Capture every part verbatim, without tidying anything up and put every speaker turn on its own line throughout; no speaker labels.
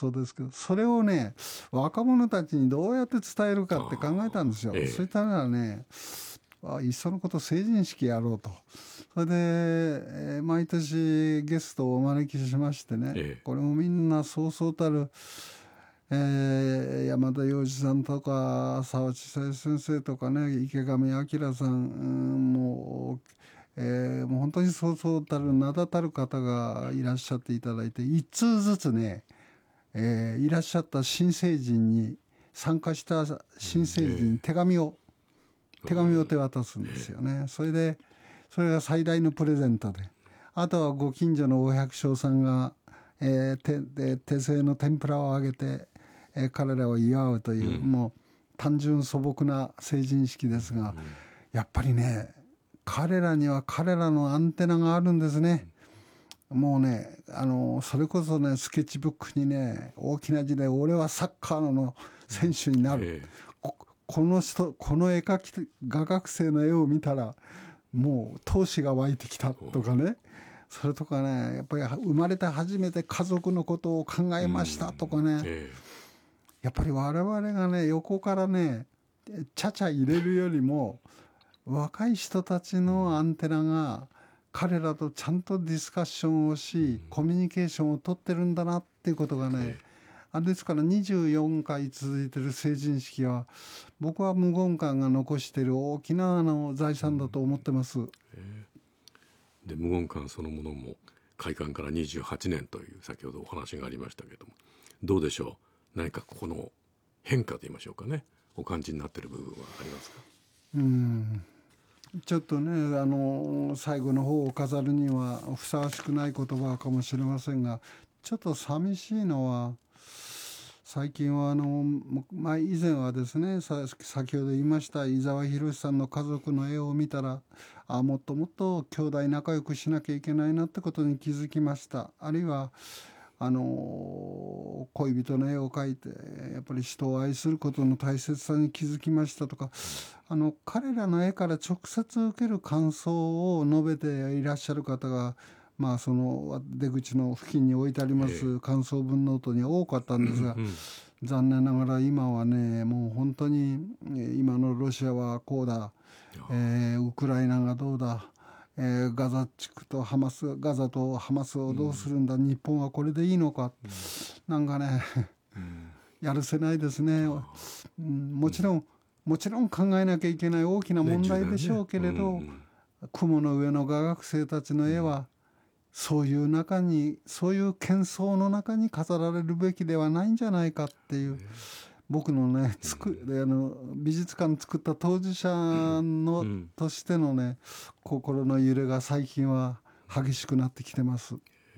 そうですけど、それをね若者たちにどうやって伝えるかって考えたんですよ。
ええ、
そういったらね、あいっそのこと成人式やろうと。それで、えー毎年ゲストをお招きしましてね、
ええ、
これもみんなそうそうたる、えー山田洋次さんとか沢地千先生とかね、池上彰さん、うんもう、えーもう本当にそうそうたる名だたる方がいらっしゃっていただいて、一通ずつね、えーいらっしゃった新成人に参加した新成人に手紙を、手紙を手渡すんですよね。それでそれが最大のプレゼントで、あとはご近所のお百姓さんが、えー手で手製の天ぷらをあげて、えー彼らを祝うという、
うん、
もう単純素朴な成人式ですが、やっぱりね彼らには彼らのアンテナがあるんですね。もうね、あのそれこそね、スケッチブックにね大きな字で「俺はサッカーの選手になる」
え
ここの人この絵描き画学生の絵を見たらもう闘志が湧いてきたとかね、それとかね、やっぱり生まれて初めて家族のことを考えましたとかね、
え、え
やっぱり我々がね横からねちゃちゃ入れるよりも若い人たちのアンテナが彼らとちゃんとディスカッションをし、コミュニケーションを取ってるんだなっていうことがね、あれですからにじゅうよんかい続いてる成人式は僕は無言館が残している大きなあの財産だと思ってます。
え、で無言館そのものも開館からにじゅうはちねんという先ほどお話がありましたけれども、どうでしょう、何かここの変化といいましょうかね、お感じになっている部分はありますか？
うんちょっとね、あの最後の方を飾るにはふさわしくない言葉かもしれませんが、ちょっと寂しいのは最近はあの、まあ、以前はですね、さ先ほど言いました伊沢博さんの家族の絵を見たら、あもっともっと兄弟仲良くしなきゃいけないなってことに気づきました。あるいはあの恋人の絵を描いてやっぱり人を愛することの大切さに気づきましたとか、あの彼らの絵から直接受ける感想を述べていらっしゃる方が、まあ、その出口の付近に置いてありま
え
す感想文ノートに多かったんですが、
うん、
残念ながら今はねもう本当にえー今のロシアはこうだ、えーウクライナがどうだ、えーガザ地区とハマスガザとハマスをどうするんだ、日本はこれでいいのか、なんかねやるせないですね、うん、もちろんもちろん考えなきゃいけない大きな
ね、
問
重大ね、
題でしょうけれど、
うん
雲の上の画学生たちの絵は、そういう中にそういう喧騒の中に飾られるべきではないんじゃないかっていう、僕のねつくあの美術館作った当事者のとしてのね心の揺れが最近は激しくなってきてます。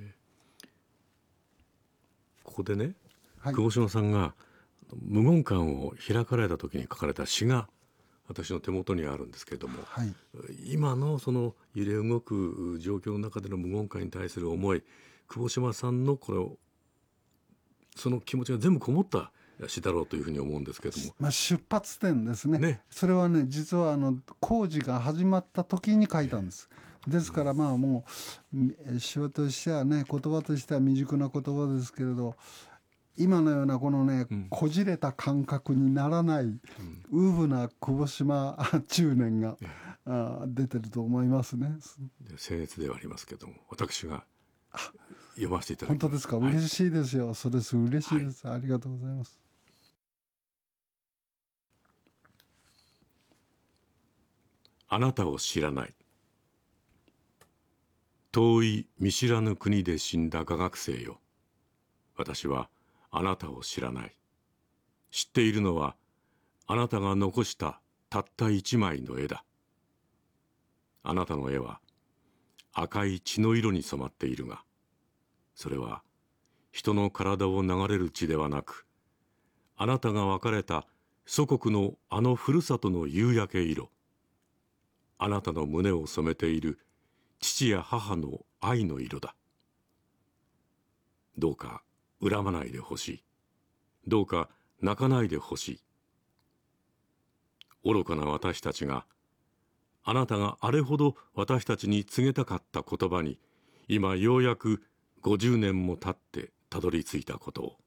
ここでね、
はい、
久保島さんが無言館を開かれた時に書かれた詩が私の手元にあるんですけれども、
はい、
今のその揺れ動く状況の中での無言館に対する思い、久保島さんのこれをその気持ちが全部こもった詩だろうというふうに思うんですけれども、
まあ、出発点ですね。
ね、
それはね実はあの工事が始まった時に書いたんです。ですからまあもう詩としてはね言葉としては未熟な言葉ですけれど、今のようなこのね、
うん
こじれた感覚にならない、ウーブな久保島中年が、あ出てると思いますね。
僭越ではありますけれども、私が読ませていただきます。
本当ですか、
はい、
嬉しいですよ。それです嬉しいです、はい、ありがとうございます。
あなたを知らない。遠い見知らぬ国で死んだ画学生よ。私はあなたを知らない。知っているのはあなたが残したたった一枚の絵だ。あなたの絵は赤い血の色に染まっているが、それは人の体を流れる血ではなく、あなたが別れた祖国のあのふるさとの夕焼け色、あなたの胸を染めている父や母の愛の色だ。どうか恨まないでほしい。どうか泣かないでほしい。愚かな私たちが、あなたがあれほど私たちに告げたかった言葉に、今ようやくごじゅうねんも経ってたどり着いたことを。